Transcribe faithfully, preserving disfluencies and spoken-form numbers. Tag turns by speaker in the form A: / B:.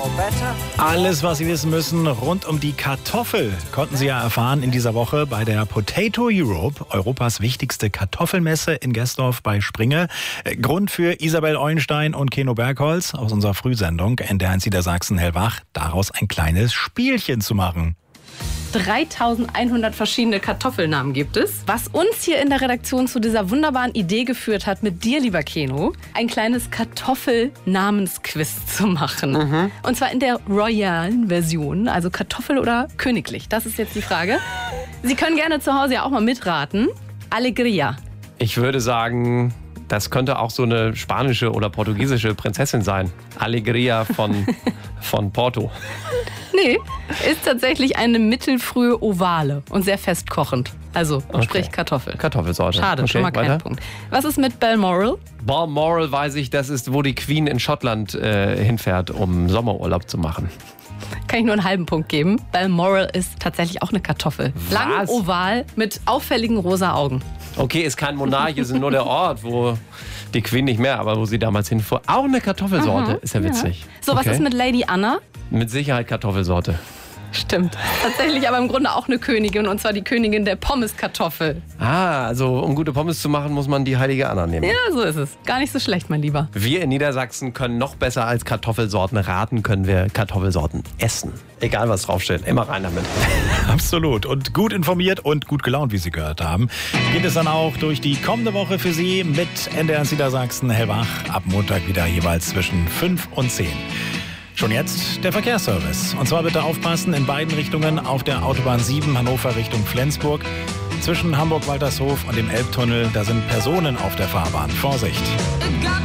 A: Alles, was Sie wissen müssen rund um die Kartoffel, konnten Sie ja erfahren in dieser Woche bei der Potato Europe, Europas wichtigste Kartoffelmesse in Gesdorf bei Springe. Grund für Isabel Eulenstein und Keno Bergholz aus unserer Frühsendung N D eins Niedersachsen hellwach, daraus ein kleines Spielchen zu machen.
B: dreitausendeinhundert verschiedene Kartoffelnamen gibt es. Was uns hier in der Redaktion zu dieser wunderbaren Idee geführt hat, mit dir, lieber Keno, ein kleines Kartoffelnamensquiz zu machen. Mhm. Und zwar in der royalen Version, also Kartoffel oder königlich. Das ist jetzt die Frage. Sie können gerne zu Hause ja auch mal mitraten. Alegria.
C: Ich würde sagen, das könnte auch so eine spanische oder portugiesische Prinzessin sein. Alegria von, von Porto.
B: Nee, ist tatsächlich eine mittelfrühe Ovale und sehr festkochend. Also,
C: Okay.
B: sprich Kartoffel.
C: Kartoffelsorte.
B: Schade,
C: Okay,
B: schon mal kein
C: weiter.
B: Punkt. Was ist mit Balmoral?
C: Balmoral weiß ich, das ist, wo die Queen in Schottland äh, hinfährt, um Sommerurlaub zu machen.
B: Kann ich nur einen halben Punkt geben. Balmoral ist tatsächlich auch eine Kartoffel. Lang, oval, mit auffälligen rosa Augen.
C: Okay, ist kein Monarch, ist nur der Ort, wo die Queen nicht mehr, aber wo sie damals hinfuhr. Auch eine Kartoffelsorte,
B: Aha,
C: ist ja witzig.
B: So, was
C: Okay.
B: ist mit Lady Anna?
C: Mit Sicherheit Kartoffelsorte.
B: Stimmt. Tatsächlich aber im Grunde auch eine Königin, und zwar die Königin der Pommeskartoffel.
C: Ah, also um gute Pommes zu machen, muss man die heilige Anna nehmen.
B: Ja, so ist es. Gar nicht so schlecht, mein Lieber.
C: Wir in Niedersachsen können noch besser als Kartoffelsorten raten, können wir Kartoffelsorten essen. Egal was draufsteht, immer rein damit.
A: Absolut. Und gut informiert und gut gelaunt, wie Sie gehört haben, geht es dann auch durch die kommende Woche für Sie mit N D eins Niedersachsen hellwach. Ab Montag wieder jeweils zwischen fünf und zehn. Schon jetzt der Verkehrsservice. Und zwar bitte aufpassen in beiden Richtungen auf der Autobahn sieben Hannover Richtung Flensburg. Zwischen Hamburg-Waltershof und dem Elbtunnel, da sind Personen auf der Fahrbahn. Vorsicht!